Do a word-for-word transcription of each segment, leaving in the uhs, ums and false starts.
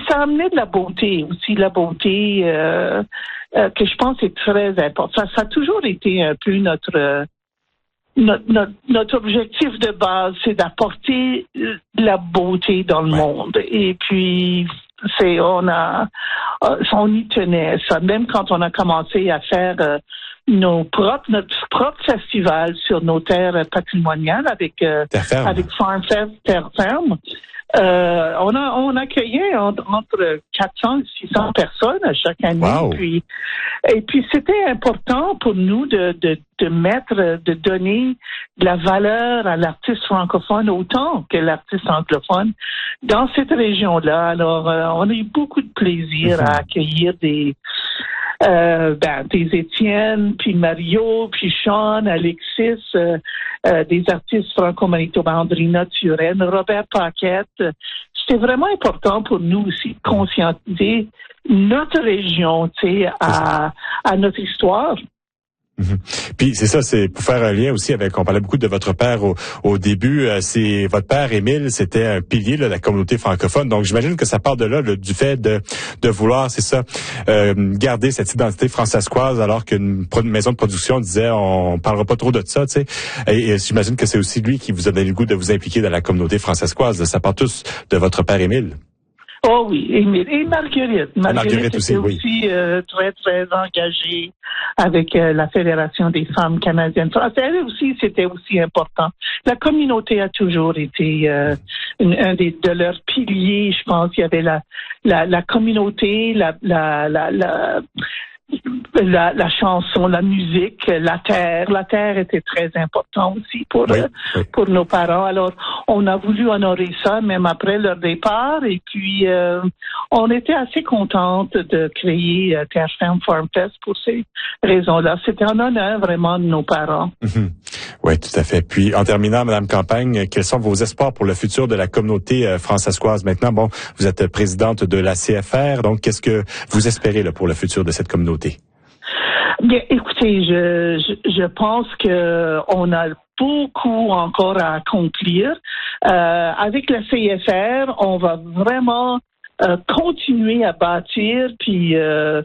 ça a amené de la beauté aussi, la beauté euh, euh, que je pense est très importante. Ça, ça a toujours été un peu notre... Euh, Notre, notre, notre objectif de base, c'est d'apporter la beauté dans le ouais. monde. Et puis, c'est, on a, on y tenait ça. Même quand on a commencé à faire euh, nos propres, notre propre festival sur nos terres patrimoniales avec, euh, avec Farm Fest, Terre Ferme. Euh, on a, on accueillait entre, entre quatre cents et six cents personnes à chaque année. Wow. Puis, et puis, c'était important pour nous de, de, de mettre, de donner de la valeur à l'artiste francophone autant que l'artiste anglophone dans cette région-là. Alors, euh, on a eu beaucoup de plaisir à accueillir des, Euh, ben, des Étienne, puis Mario, puis Sean, Alexis, euh, euh, des artistes franco-manitobains, Andrina Turenne, Robert Paquette. C'était vraiment important pour nous aussi de conscientiser notre région, tu sais, à, à notre histoire. Mm-hmm. Puis c'est ça, c'est pour faire un lien aussi avec, on parlait beaucoup de votre père au, au début, euh, c'est votre père Émile, c'était un pilier là, de la communauté francophone, donc j'imagine que ça part de là, là du fait de de vouloir, c'est ça, euh, garder cette identité françaiscoise alors qu'une une maison de production disait on parlera pas trop de ça, tu sais, et, et j'imagine que c'est aussi lui qui vous a donné le goût de vous impliquer dans la communauté françaiscoise, ça part tous de votre père Émile. Oh oui, Émile. Et Marguerite. Marguerite, Marguerite était aussi, oui. aussi euh, très, très engagée avec euh, la Fédération des femmes canadiennes. Elle aussi, c'était aussi important. La communauté a toujours été euh, une, un des, de leurs piliers, je pense. Il y avait la, la, la communauté, la, la, la, la La, la chanson, la musique, la terre. La terre était très important aussi pour oui, euh, oui. pour nos parents. Alors, on a voulu honorer ça même après leur départ. Et puis, euh, on était assez contente de créer euh, Terre Ferme Farm Fest pour ces raisons-là. C'était un honneur vraiment de nos parents. Mm-hmm. Oui, tout à fait. Puis, en terminant, Madame Campagne, quels sont vos espoirs pour le futur de la communauté euh, françaiscoise? Maintenant, bon, vous êtes présidente de la C F R, donc qu'est-ce que vous espérez là, pour le futur de cette communauté? Bien, écoutez, je, je, je pense que on a beaucoup encore à accomplir. Euh, avec la C F R, on va vraiment euh, continuer à bâtir, puis, euh,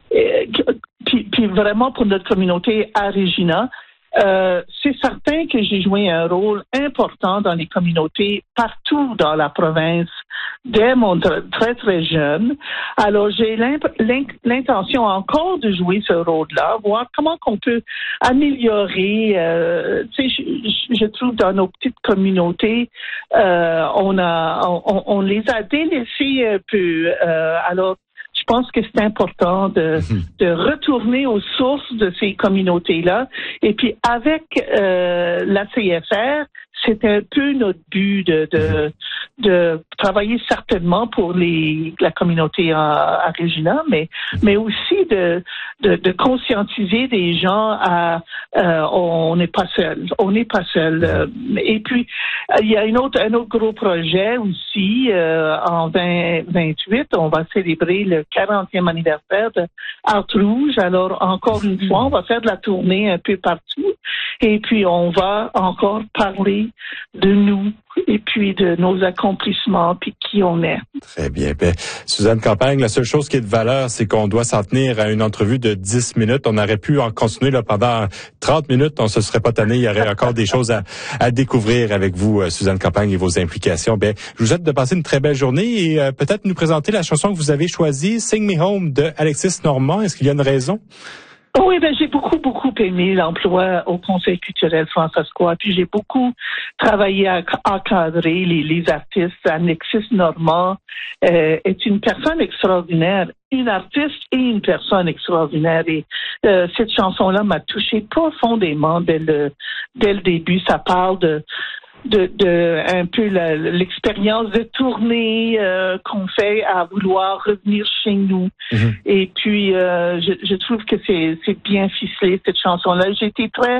puis, puis vraiment pour notre communauté à Regina. Euh, c'est certain que j'ai joué un rôle important dans les communautés partout dans la province dès mon très très jeune. Alors j'ai l'intention encore de jouer ce rôle-là, voir comment qu'on peut améliorer. Euh, tu sais, je, je trouve dans nos petites communautés, euh, on a on, on les a délaissées un peu. Euh, alors je pense que c'est important de, de retourner aux sources de ces communautés-là. Et puis, avec euh, la C F R, c'est un peu notre but de, de, de travailler certainement pour les, la communauté à, à Regina, mais, mais aussi de, de, de conscientiser des gens à euh, on n'est pas seul, on n'est pas seul. Et puis, il y a une autre, un autre gros projet aussi, euh, en vingt vingt-huit, on va célébrer le quarantième anniversaire de Art Rouge. Alors, encore une fois, on va faire de la tournée un peu partout. Et puis, on va encore parler de nous et puis de nos accomplissements puis qui on est. Très bien. Ben, Suzanne Campagne, la seule chose qui est de valeur, c'est qu'on doit s'en tenir à une entrevue de dix minutes. On aurait pu en continuer là pendant trente minutes. On se serait pas tanné. Il y aurait encore des choses à, à découvrir avec vous, Suzanne Campagne, et vos implications. Ben, je vous souhaite de passer une très belle journée et euh, peut-être nous présenter la chanson que vous avez choisie, Sing Me Home de Alexis Normand. Est-ce qu'il y a une raison? Oui, ben j'ai beaucoup, beaucoup aimé l'emploi au Conseil culturel françaiscois. Puis j'ai beaucoup travaillé à encadrer les, les artistes. Alexis Normand euh, est une personne extraordinaire, une artiste et une personne extraordinaire. Et euh, cette chanson-là m'a touchée profondément dès le, dès le début. Ça parle de de, de un peu la, l'expérience de tournée euh, qu'on fait à vouloir revenir chez nous. Mm-hmm. Et puis, euh, je, je trouve que c'est, c'est bien ficelé, cette chanson-là. J'ai été très,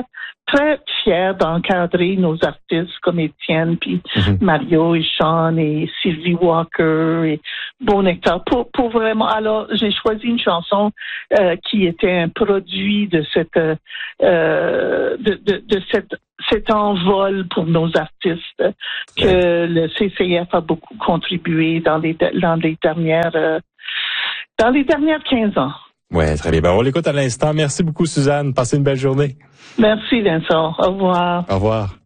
très fiers d'encadrer nos artistes comme Étienne, puis mm-hmm. Mario et Sean et Sylvie Walker et Bonectar. Pour, pour vraiment, alors j'ai choisi une chanson euh, qui était un produit de cette euh, de, de, de cette cet envol pour nos artistes que ouais. le C C F a beaucoup contribué dans les dans les dernières euh, dans les dernières quinze ans. Ouais, très bien. Ben, on l'écoute à l'instant. Merci beaucoup, Suzanne. Passez une belle journée. Merci, Vincent. Au revoir. Au revoir.